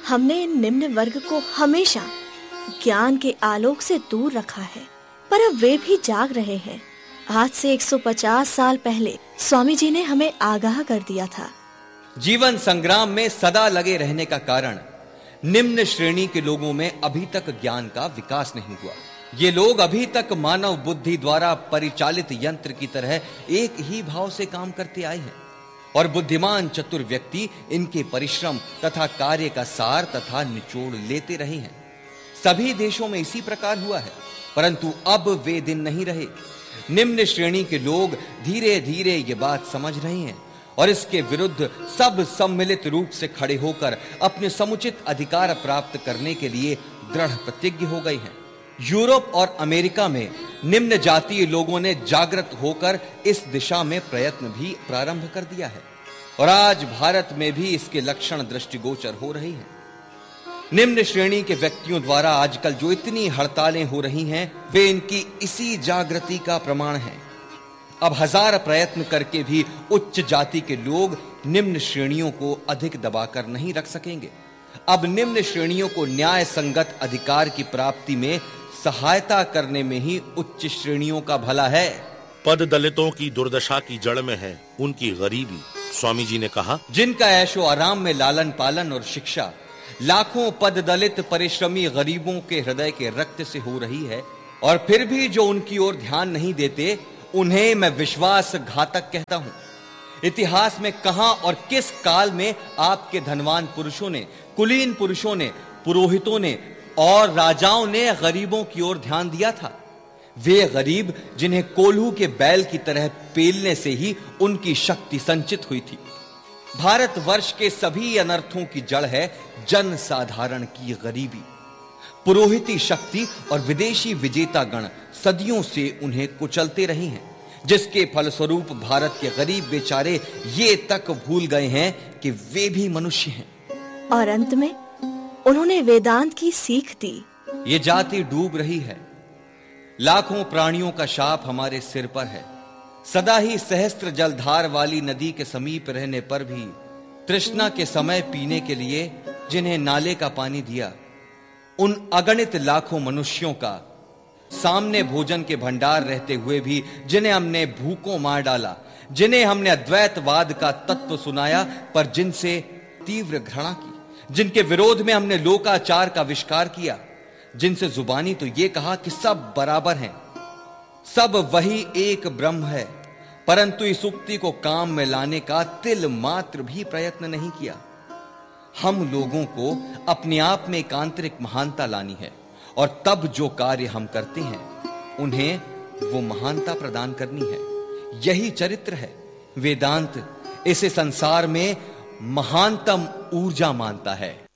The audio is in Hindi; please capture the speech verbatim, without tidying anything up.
हमने इन निम्न वर्ग को हमेशा ज्ञान के आलोक से दूर रखा है, पर अब वे भी जाग रहे हैं। आज से एक सौ पचास साल पहले स्वामी जी ने हमें आगाह कर दिया था। जीवन संग्राम में सदा लगे रहने का कारण निम्न श्रेणी के लोगों में अभी तक ज्ञान का विकास नहीं हुआ। ये लोग अभी तक मानव बुद्धि द्वारा परिचालित यंत्र की तरह एक ही भाव से काम करते आए हैं और बुद्धिमान चतुर व्यक्ति इनके परिश्रम तथा कार्य का सार तथा निचोड़ लेते रहे हैं। सभी देशों में इसी प्रकार हुआ है, परंतु अब वे दिन नहीं रहे। निम्न श्रेणी के लोग धीरे धीरे ये बात समझ रहे हैं और इसके विरुद्ध सब सम्मिलित रूप से खड़े होकर अपने समुचित अधिकार प्राप्त करने के लिए दृढ़ प्रतिज्ञ हो गए हैं। यूरोप और अमेरिका में निम्न जातीय लोगों ने जागृत होकर इस दिशा में प्रयत्न भी प्रारंभ कर दिया है और आज भारत में भी इसके लक्षण दृष्टिगोचर हो रही हैं। निम्न श्रेणी के व्यक्तियों द्वारा आजकल जो इतनी हड़तालें हो रही हैं, वे इनकी इसी जागृति का प्रमाण हैं। अब हजार प्रयत्न करके भी उच्च जाति के लोग निम्न श्रेणियों को अधिक दबाकर नहीं रख सकेंगे। अब निम्न श्रेणियों को न्याय संगत अधिकार की प्राप्ति में सहायता करने में ही उच्च श्रेणियों का भला है। पद दलितों की दुर्दशा की जड़ में है उनकी गरीबी। स्वामी जी ने कहा, जिनका ऐशो आराम में लालन पालन और शिक्षा लाखों पद दलित परिश्रमी गरीबों के हृदय के रक्त से हो रही है और फिर भी जो उनकी ओर ध्यान नहीं देते, उन्हें मैं विश्वासघातक कहता हूं। इतिहास में कहां और किस काल में आपके धनवान पुरुषों ने, कुलीन पुरुषों ने, पुरोहितों ने और राजाओं ने गरीबों की ओर ध्यान दिया था? वे गरीब जिन्हें कोल्हू के बैल की तरह पेलने से ही उनकी शक्ति संचित हुई थी। भारतवर्ष के सभी अनर्थों की जड़ है जन साधारण की गरीबी। पुरोहिती शक्ति और विदेशी विजेता गण सदियों से उन्हें कुचलते रहे हैं, जिसके फलस्वरूप भारत के गरीब बेचारे ये तक भूल गए हैं कि वे भी मनुष्य हैं। और अंत में उन्होंने वेदांत की सीख दी। ये जाति डूब रही है। लाखों प्राणियों का शाप हमारे सिर पर है। सदा ही सहस्त्र जलधार वाली नदी के समीप रहने पर भी तृष्णा के समय पीने के लिए जिन्हें नाले का पानी दिया, उन अगणित लाखों मनुष्यों का सामने भोजन के भंडार रहते हुए भी जिन्हें हमने भूखों मार डाला, जिन्हें हमने अद्वैतवाद का तत्व सुनाया पर जिनसे तीव्र घृणा की, जिनके विरोध में हमने लोकाचार का आविष्कार किया, जिनसे जुबानी तो ये कहा कि सब बराबर हैं, सब वही एक ब्रह्म है, परंतु इस उक्ति को काम में लाने का तिल मात्र भी प्रयत्न नहीं किया। हम लोगों को अपने आप में एक आंतरिक महानता लानी है और तब जो कार्य हम करते हैं उन्हें वो महानता प्रदान करनी है। यही चरित्र है। वेदांत इसे संसार में महानतम ऊर्जा मानता है।